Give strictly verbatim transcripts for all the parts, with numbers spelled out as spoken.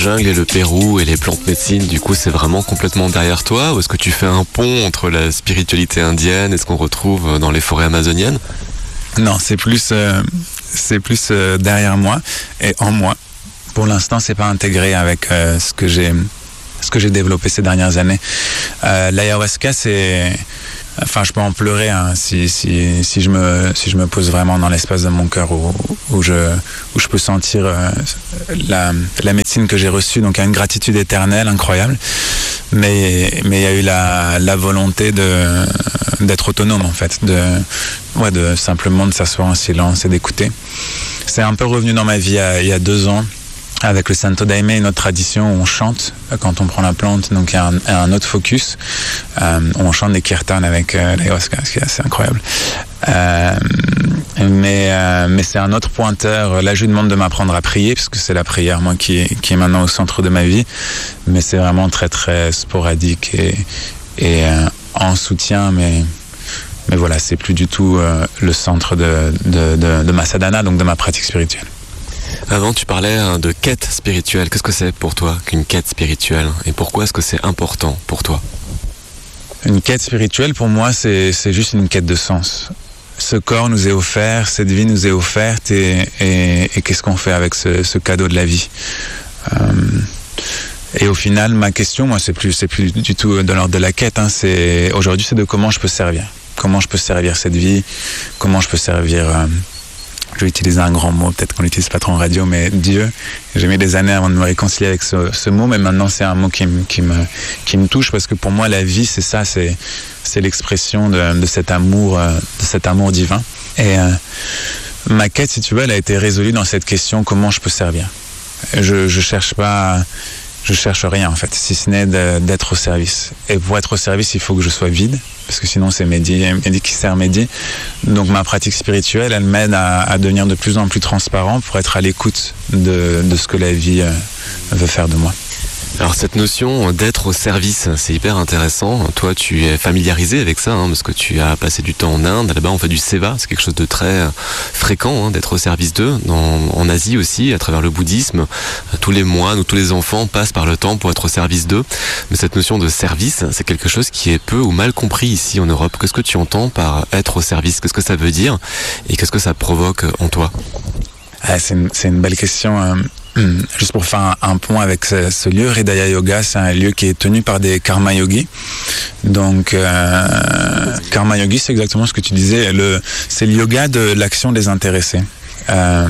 jungle et le Pérou et les plantes médecines, du coup, c'est vraiment complètement derrière toi? Ou est-ce que tu fais un pont entre la spiritualité indienne et ce qu'on retrouve dans les forêts amazoniennes? Non, c'est plus, euh, c'est plus euh, derrière moi et en moi. Pour l'instant, c'est pas intégré avec euh, ce que j'ai, ce que j'ai développé ces dernières années. Euh, l'ayahuasca, c'est, enfin, je peux en pleurer hein, si si si je me si je me pose vraiment dans l'espace de mon cœur où où je où je peux sentir euh, la la médecine que j'ai reçue. Donc, il y a une gratitude éternelle incroyable. Mais mais il y a eu la la volonté de d'être autonome en fait, de ouais de simplement de s'asseoir en silence et d'écouter. C'est un peu revenu dans ma vie il y a, il y a deux ans. Avec le Santo Daime, une autre tradition où on chante quand on prend la plante, donc il y a un, un autre focus. Euh, on chante des kirtans avec euh, l'ayahuasca, ce qui est assez incroyable. Euh, mais euh, mais c'est un autre pointeur. Là, je lui demande de m'apprendre à prier, parce que c'est la prière, moi, qui est, qui est maintenant au centre de ma vie. Mais c'est vraiment très, très sporadique et, et euh, en soutien, mais... Mais voilà, c'est plus du tout euh, le centre de, de, de, de ma sadhana, donc de ma pratique spirituelle. Avant, tu parlais hein, de quête spirituelle. Qu'est-ce que c'est pour toi qu'une quête spirituelle? Et pourquoi est-ce que c'est important pour toi? Une quête spirituelle, pour moi, c'est, c'est juste une quête de sens. Ce corps nous est offert, cette vie nous est offerte, et, et, et qu'est-ce qu'on fait avec ce, ce cadeau de la vie? euh, Et au final, ma question, moi, c'est plus, c'est plus du tout de l'ordre de la quête. Hein, c'est, aujourd'hui, c'est de comment je peux servir. Comment je peux servir cette vie? Comment je peux servir... Euh, je vais utiliser un grand mot, peut-être qu'on l'utilise pas trop en radio, mais Dieu. J'ai mis des années avant de me réconcilier avec ce, ce mot, mais maintenant c'est un mot qui me, qui me, qui me touche, parce que pour moi la vie c'est ça, c'est, c'est l'expression de, de cet amour, de cet amour divin. Et euh, ma quête, si tu veux, elle a été résolue dans cette question: comment je peux servir? Je, je cherche pas, je cherche rien en fait, si ce n'est de, d'être au service. Et pour être au service, il faut que je sois vide, parce que sinon c'est Mehdi, Mehdi qui sert Mehdi. Donc ma pratique spirituelle, elle m'aide à, à devenir de plus en plus transparent pour être à l'écoute de, de ce que la vie euh, veut faire de moi. Alors cette notion d'être au service, c'est hyper intéressant. Toi, tu es familiarisé avec ça, hein, parce que tu as passé du temps en Inde. Là-bas, on fait du seva. C'est quelque chose de très fréquent, hein, d'être au service d'eux. Dans, en Asie aussi, à travers le bouddhisme, tous les moines ou tous les enfants passent par le temps pour être au service d'eux. Mais cette notion de service, c'est quelque chose qui est peu ou mal compris ici en Europe. Qu'est-ce que tu entends par être au service? Qu'est-ce que ça veut dire? Et qu'est-ce que ça provoque en toi? Ah, c'est, une, c'est une belle question. Hein. Juste pour faire un, un pont avec ce, ce lieu, Hridaya Yoga, c'est un lieu qui est tenu par des karma yogis. Donc, euh, karma yogi, c'est exactement ce que tu disais. Le, c'est le yoga de l'action désintéressée. Euh,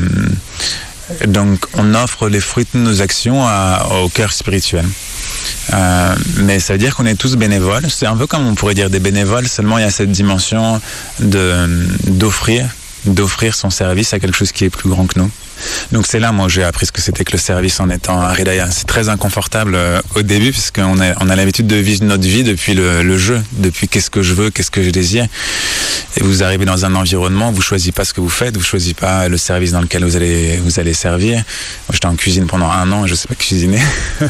donc, on offre les fruits de nos actions à, au cœur spirituel. Euh, mais ça veut dire qu'on est tous bénévoles. C'est un peu comme on pourrait dire des bénévoles, seulement il y a cette dimension de, d'offrir, d'offrir son service à quelque chose qui est plus grand que nous. Donc c'est là, moi, j'ai appris ce que c'était que le service en étant à Hridaya. C'est très inconfortable euh, au début, puisqu'on a, on a l'habitude de vivre notre vie depuis le, le jeu, depuis qu'est-ce que je veux, qu'est-ce que je désire. Et vous arrivez dans un environnement, vous choisissez pas ce que vous faites, vous choisissez pas le service dans lequel vous allez, vous allez servir. Moi, j'étais en cuisine pendant un an et je sais pas cuisiner.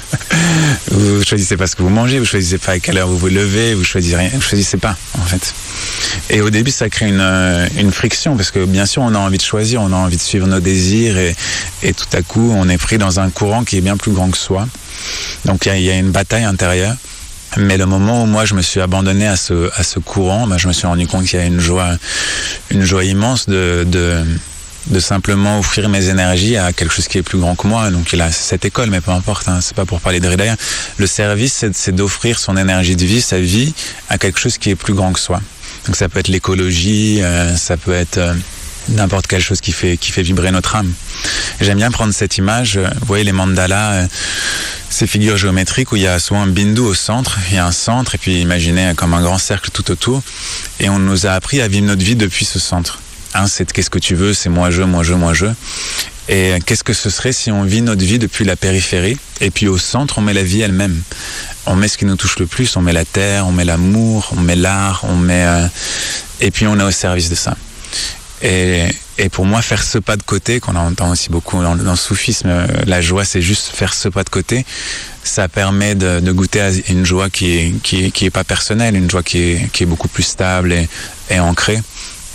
Vous choisissez pas ce que vous mangez, vous choisissez pas à quelle heure vous vous levez, vous choisissez rien, vous choisissez pas, en fait. Et au début, ça crée une, une friction, parce que bien sûr, on a envie de choisir, on a envie de suivre nos désirs, et, et tout à coup, on est pris dans un courant qui est bien plus grand que soi. Donc, il y, y a une bataille intérieure. Mais le moment où moi, je me suis abandonné à ce, à ce courant, ben, je me suis rendu compte qu'il y a une joie, une joie immense de, de, de simplement offrir mes énergies à quelque chose qui est plus grand que moi. Donc, il a cette école, mais peu importe, hein, c'est pas pour parler de Hridaya. Le service, c'est, c'est d'offrir son énergie de vie, sa vie, à quelque chose qui est plus grand que soi. Donc, ça peut être l'écologie, euh, ça peut être euh, n'importe quelle chose qui fait, qui fait vibrer notre âme. J'aime bien prendre cette image. Vous voyez les mandalas, euh, ces figures géométriques où il y a souvent un bindu au centre, il y a un centre, et puis imaginez comme un grand cercle tout autour. Et on nous a appris à vivre notre vie depuis ce centre. Hein, c'est qu'est-ce que tu veux, c'est moi je, moi je, moi je. Et qu'est-ce que ce serait si on vit notre vie depuis la périphérie, et puis au centre on met la vie elle-même. On met ce qui nous touche le plus, on met la terre, on met l'amour, on met l'art, on met euh, et puis on est au service de ça. Et, et pour moi, faire ce pas de côté, qu'on entend aussi beaucoup dans, dans le soufisme, la joie, c'est juste faire ce pas de côté. Ça permet de, de goûter à une joie qui est, qui est, qui est pas personnelle, une joie qui est, qui est beaucoup plus stable et, et ancrée.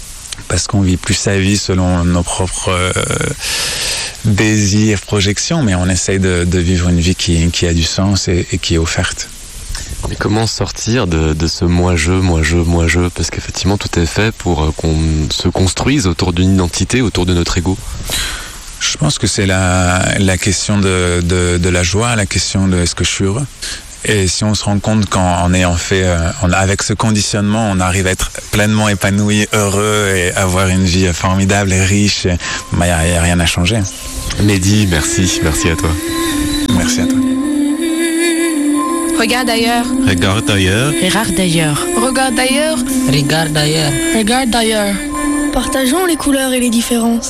parce qu'on vit plus sa vie selon nos propres euh, désirs, projections, mais on essaye de, de vivre une vie qui, qui a du sens et, et qui est offerte. Mais comment sortir de, de ce moi-je, moi-je, moi-je? Parce qu'effectivement, tout est fait pour qu'on se construise autour d'une identité, autour de notre ego. Je pense que c'est la, la question de, de, de la joie, la question de est-ce que je suis heureux. Et si on se rend compte qu'en ayant fait, euh, on, avec ce conditionnement, on arrive à être pleinement épanoui, heureux et avoir une vie formidable et riche, il n'y a, a rien à changer. Mehdi, merci, merci à toi. Merci à toi. Regarde ailleurs. Regarde ailleurs. Regarde d'ailleurs. Regarde d'ailleurs. Regarde d'ailleurs. Regarde d'ailleurs. Partageons les couleurs et les différences.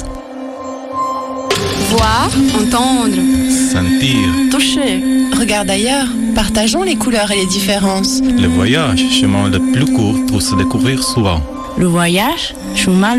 Voir, entendre, Sentir. toucher. Regarde ailleurs. Partageons les couleurs et les différences. Le voyage, chemin le plus court pour se découvrir souvent. Le voyage, chemin